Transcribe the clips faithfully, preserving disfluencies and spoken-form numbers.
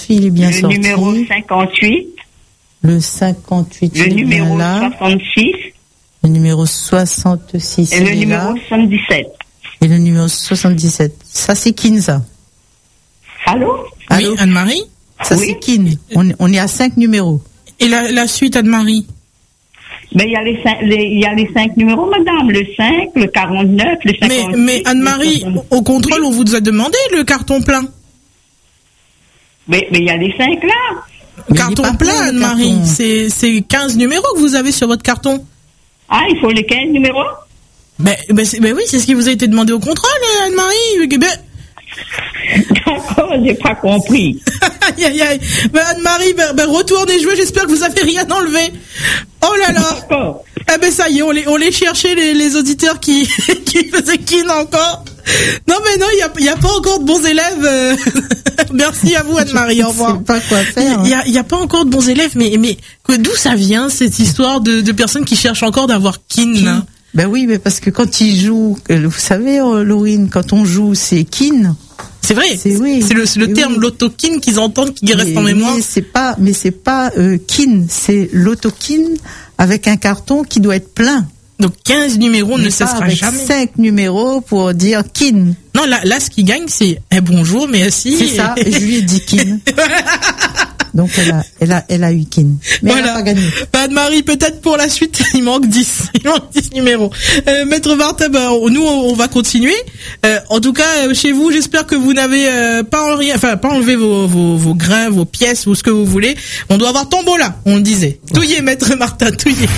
sorti, il est bien le sorti. Le numéro cinquante-huit. Le cinquante-huit, le il est numéro bien là. soixante-six. Le numéro soixante-six, et il le est numéro là. soixante-dix-sept. Et le numéro soixante-dix-sept. Ça, c'est Kin, ça. Allô? Allô? Oui, Anne-Marie? Ça, oui. C'est Kin. On, on est à cinq numéros. Et la, la suite, Anne-Marie? Mais il y a les cinq, les, il y a les cinq numéros, madame. Le cinq, le quarante-neuf, le cinquante-six. Mais, mais Anne-Marie, au contrôle, oui. On vous a demandé le carton plein. Mais, mais il y a les cinq là. Mais carton plein, plein Anne-Marie. C'est, c'est quinze numéros que vous avez sur votre carton. Ah, il faut les quinze numéros? Ben, ben, ben oui, c'est ce qui vous a été demandé au contrôle, Anne-Marie. Ben... D'accord, j'ai pas compris. aïe, aïe, aïe. Ben, Anne-Marie, ben, ben, retournez jouer, j'espère que vous avez rien enlevé. Oh là là. D'accord. Eh ben, ça y est, on les, on les cherchait, les, les auditeurs qui, qui faisaient kin encore. Non, mais non, il y a, y a pas encore de bons élèves. Euh... Merci à vous, Anne-Marie, au revoir. Je sais pas quoi faire. Il y a, il y a pas encore de bons élèves, mais, mais, d'où ça vient, cette histoire de, de personnes qui cherchent encore d'avoir kin, kin. Ben oui, mais parce que quand ils jouent, vous savez, Laurine, quand on joue, c'est kin. C'est vrai. C'est, oui, c'est le, c'est le terme oui. L'autokin qu'ils entendent, qui reste mais, en mémoire. Mais c'est pas, mais c'est pas euh, kin, c'est l'autokin avec un carton qui doit être plein. Donc quinze numéros mais ne cessera avec jamais. cinq numéros pour dire kin. Non, là, là, ce qui gagne, c'est eh, bonjour, merci. C'est ça. Et je lui ai dit kin. Donc elle a, elle a, elle a eu kin. Mais voilà. Elle n'a pas gagné. Bah, Anne-Marie, peut-être pour la suite, il manque dix. Il manque dix numéros. Euh, Maître Martin, bah, nous, on va continuer. Euh, en tout cas, chez vous, j'espère que vous n'avez euh, pas enlevé, enfin, pas enlevé vos, vos, vos grains, vos pièces, ou ce que vous voulez. On doit avoir tombola, on le disait. Ouais. Touillez, Maître Martin, touillez.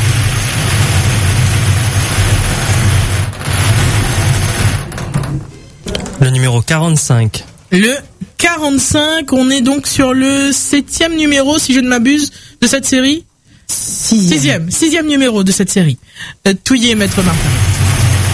Le numéro quarante-cinq. Le quarante-cinq, on est donc sur le septième numéro, si je ne m'abuse, de cette série. Sixième. Sixième, sixième numéro de cette série. Euh, touillez, Maître Martin.